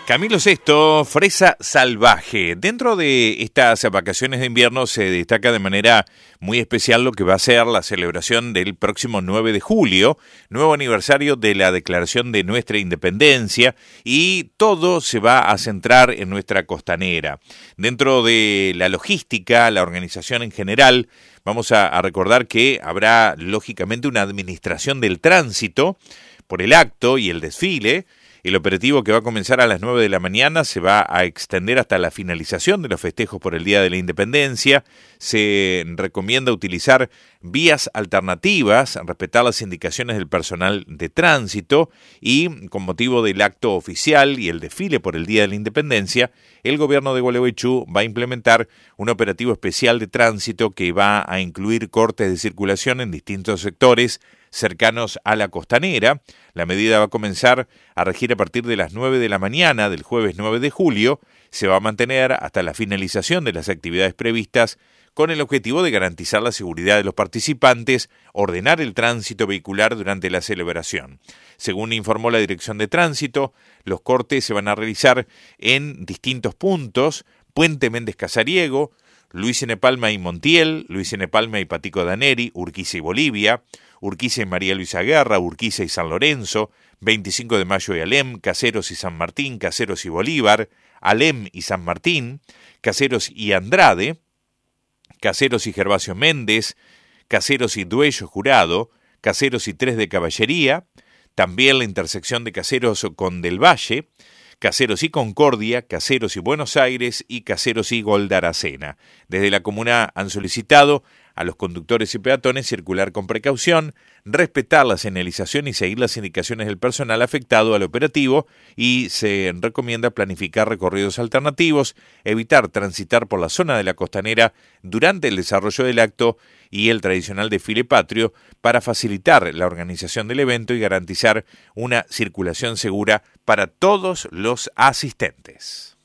Camilo Sesto, Fresa Salvaje. Dentro de estas vacaciones de invierno se destaca de manera muy especial lo que va a ser la celebración del próximo 9 de julio, nuevo aniversario de la declaración de nuestra independencia, y todo se va a centrar en nuestra costanera. Dentro de la logística, la organización en general, vamos a recordar que habrá lógicamente una administración del tránsito por el acto y el desfile. El operativo, que va a comenzar a las 9 de la mañana, se va a extender hasta la finalización de los festejos por el Día de la Independencia. Se recomienda utilizar vías alternativas, respetar las indicaciones del personal de tránsito, y con motivo del acto oficial y el desfile por el Día de la Independencia, el gobierno de Gualeguaychú va a implementar un operativo especial de tránsito que va a incluir cortes de circulación en distintos sectores cercanos a la costanera. La medida va a comenzar a regir a partir de las 9 de la mañana del jueves 9 de julio, se va a mantener hasta la finalización de las actividades previstas, con el objetivo de garantizar la seguridad de los participantes, ordenar el tránsito vehicular durante la celebración. Según informó la Dirección de Tránsito, los cortes se van a realizar en distintos puntos: Puente Méndez Casariego, Luis N. Palma y Montiel, Luis N. Palma y Patico Daneri, Urquiza y Bolivia, Urquiza y María Luisa Guerra, Urquiza y San Lorenzo, 25 de Mayo y Alem, Caseros y San Martín, Caseros y Bolívar, Alem y San Martín, Caseros y Andrade, Caseros y Gervasio Méndez, Caseros y Duello Jurado, Caseros y Tres de Caballería, también la intersección de Caseros con Del Valle, Caseros y Concordia, Caseros y Buenos Aires y Caseros y Goldaracena. Desde la comuna han solicitado a los conductores y peatones circular con precaución, respetar la señalización y seguir las indicaciones del personal afectado al operativo, y se recomienda planificar recorridos alternativos, evitar transitar por la zona de la costanera durante el desarrollo del acto y el tradicional desfile patrio, para facilitar la organización del evento y garantizar una circulación segura para todos los asistentes.